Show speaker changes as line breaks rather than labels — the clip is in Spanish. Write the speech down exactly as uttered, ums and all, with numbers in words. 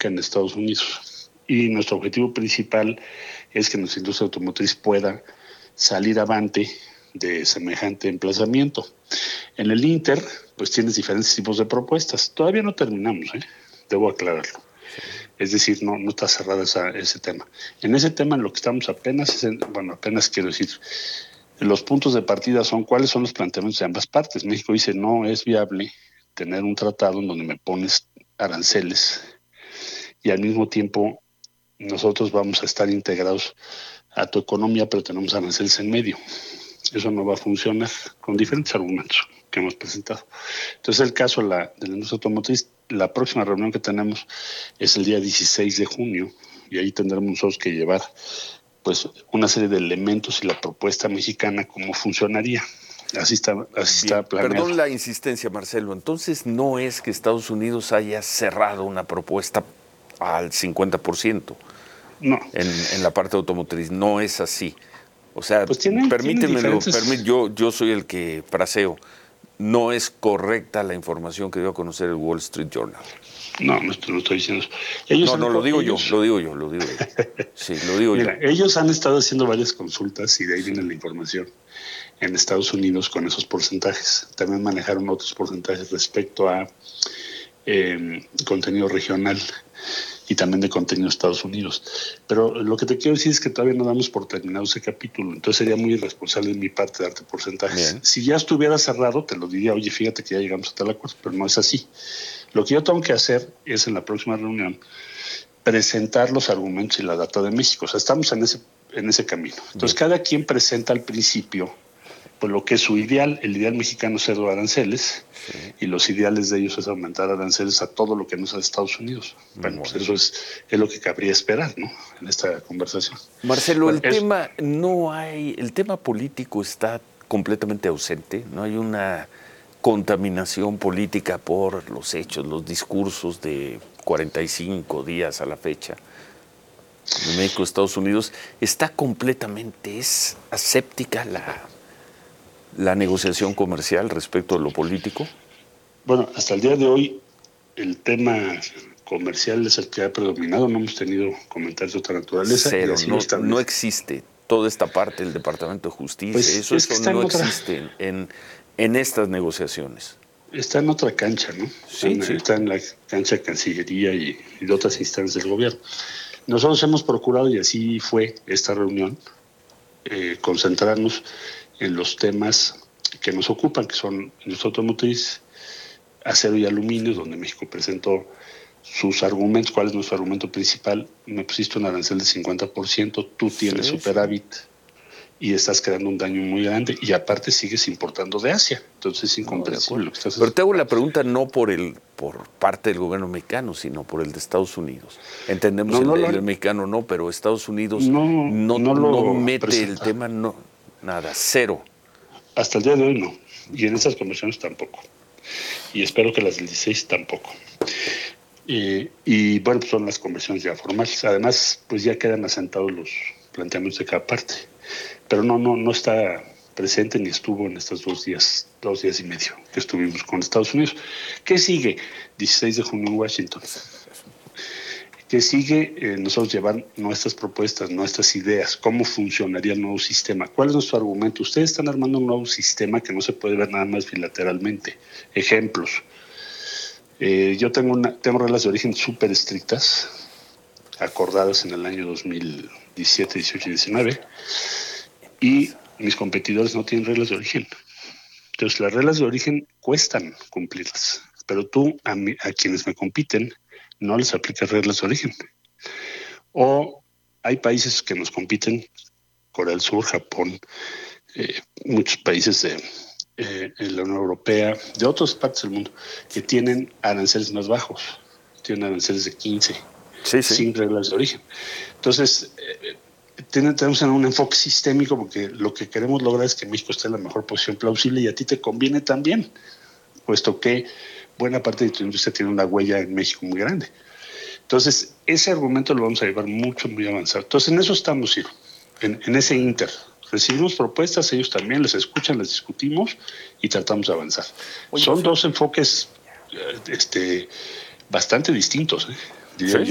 fábrica en Estados Unidos. Y nuestro objetivo principal es que nuestra industria automotriz pueda salir avante de semejante emplazamiento. En el Inter, pues tienes diferentes tipos de propuestas. Todavía no terminamos, ¿eh? Debo aclararlo. Es decir, no, no está cerrado esa, ese tema. En ese tema, en lo que estamos apenas, es en, bueno, apenas quiero decir, los puntos de partida son cuáles son los planteamientos de ambas partes. México dice, no es viable tener un tratado en donde me pones aranceles y al mismo tiempo nosotros vamos a estar integrados a tu economía, pero tenemos aranceles en medio. Eso no va a funcionar, con diferentes argumentos que hemos presentado. Entonces, el caso de la, de la industria automotriz, la próxima reunión que tenemos es el día dieciséis de junio, y ahí tendremos nosotros que llevar pues una serie de elementos y la propuesta mexicana, cómo funcionaría. Así está, así
Bien,
está planeado.
Perdón la insistencia, Marcelo. Entonces, no es que Estados Unidos haya cerrado una propuesta al cincuenta por ciento
no.
en, en la parte automotriz. No es así. O sea,
pues tiene,
permítemelo,
tiene diferentes...
permí, yo, yo soy el que fraseo. No es correcta la información que dio a conocer el Wall Street Journal.
No, no estoy, no estoy diciendo eso. Ellos
no,
han,
no, lo digo
ellos...
yo, lo digo yo, lo digo yo. Sí, lo digo
Mira,
yo.
ellos han estado haciendo varias consultas y de ahí
Sí.
viene la información en Estados Unidos con esos porcentajes. También manejaron otros porcentajes respecto a eh, contenido regional y también de contenido de Estados Unidos. Pero lo que te quiero decir es que todavía no damos por terminado ese capítulo, entonces sería muy irresponsable de mi parte darte porcentajes. Bien. Si ya estuviera cerrado, te lo diría, oye, fíjate que ya llegamos a tal acuerdo, pero no es así. Lo que yo tengo que hacer es en la próxima reunión presentar los argumentos y la data de México. O sea, estamos en ese, en ese camino. Entonces, bien, cada quien presenta al principio pues lo que es su ideal. El ideal mexicano es cero aranceles, sí, y los ideales de ellos es aumentar aranceles a todo lo que no sea de Estados Unidos. Bueno, bueno, pues eso es, es lo que cabría esperar, ¿no?, en esta conversación.
Marcelo,
bueno,
el es... tema no hay, el tema político está completamente ausente. No hay una contaminación política por los hechos, los discursos de cuarenta y cinco días a la fecha de México, Estados Unidos. Está completamente, es aséptica la la negociación comercial respecto a lo político.
Bueno, hasta el día de hoy el tema comercial es el que ha predominado. No hemos tenido comentarios de otra naturaleza.
Cero,
y
no, no existe toda esta parte del Departamento de Justicia.
Pues
eso
es
eso
que
no
otra...
existe en, en estas negociaciones.
Está en otra cancha, ¿no?
Sí,
está, en,
sí.
está en la cancha de Cancillería y, y de otras instancias del gobierno. Nosotros hemos procurado, y así fue esta reunión, eh, concentrarnos en los temas que nos ocupan, que son industria automotriz, acero y aluminio, donde México presentó sus argumentos. ¿Cuál es nuestro argumento principal? Me pusiste un arancel de cincuenta por ciento, tú tienes sí, superávit sí. y estás creando un daño muy grande, y aparte sigues importando de Asia. Entonces es incomprensible no, lo que estás
haciendo. Pero te hago la pregunta no por el por parte del gobierno mexicano, sino por el de Estados Unidos. Entendemos no, no, el, el, el mexicano no, pero Estados Unidos
no,
no,
no,
no mete presenta. el tema, no, nada, cero.
Hasta el día de hoy no, y en estas conversaciones tampoco. Y espero que las del dieciséis tampoco. Eh, y bueno, pues son las conversaciones ya formales. Además, pues ya quedan asentados los planteamientos de cada parte. Pero no, no, no está presente ni estuvo en estos dos días, dos días y medio que estuvimos con Estados Unidos. ¿Qué sigue? dieciséis de junio en Washington. ¿Qué sigue? Eh, nosotros llevar nuestras propuestas, nuestras ideas, cómo funcionaría el nuevo sistema. ¿Cuál es nuestro argumento? Ustedes están armando un nuevo sistema que no se puede ver nada más bilateralmente. Ejemplos. Eh, yo tengo, una, tengo reglas de origen súper estrictas, acordadas en el año dos mil diecisiete, dieciocho y diecinueve, y mis competidores no tienen reglas de origen. Entonces, las reglas de origen cuestan cumplirlas, pero tú, a, mí, a quienes me compiten, no les aplicas reglas de origen. O hay países que nos compiten, Corea del Sur, Japón, eh, muchos países de eh, en la Unión Europea, de otras partes del mundo, que tienen aranceles más bajos, tienen aranceles de quince, sí, sí. sin reglas de origen. Entonces, eh, tenemos un enfoque sistémico, porque lo que queremos lograr es que México esté en la mejor posición plausible, y a ti te conviene también, puesto que buena parte de tu industria tiene una huella en México muy grande. Entonces, ese argumento lo vamos a llevar mucho, muy avanzado. Entonces, en eso estamos, Ciro, en, en ese inter. Recibimos propuestas, ellos también les escuchan, les discutimos y tratamos de avanzar. Oye, Son dos enfoques este, bastante distintos, ¿eh? diría sí. yo.